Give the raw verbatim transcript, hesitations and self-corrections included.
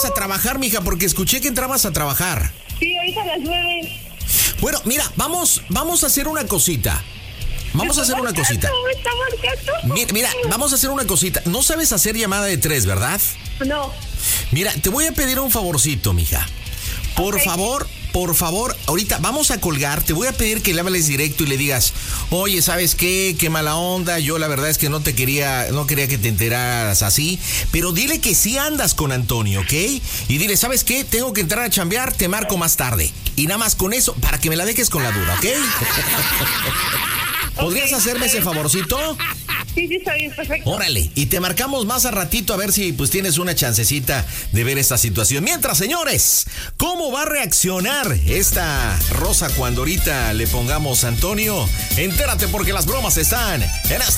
a trabajar, mija, porque escuché que entrabas a trabajar. Sí, ahorita a las nueve. Bueno, mira, vamos, vamos a hacer una cosita. Vamos a hacer una cosita. ¿Me está marcando? Mira, mira, vamos a hacer una cosita. No sabes hacer llamada de tres, ¿verdad? No. Mira, te voy a pedir un favorcito, mija. Por Ok. favor, por favor, ahorita vamos a colgar. Te voy a pedir que le hables directo y le digas, oye, ¿sabes qué? Qué mala onda. Yo la verdad es que no te quería, no quería que te enteraras así. Pero dile que sí andas con Antonio, ¿ok? Y dile, ¿sabes qué? Tengo que entrar a chambear, te marco más tarde. Y nada más con eso, para que me la dejes con la duda, ¿ok? ¿Podrías Ok, hacerme ese favorcito? Sí, sí, está bien, perfecto. Órale, y te marcamos más a ratito a ver si pues tienes una chancecita de ver esta situación. Mientras, señores, ¿cómo va a reaccionar esta Rosa cuando ahorita le pongamos a Antonio? Entérate porque las bromas están en esta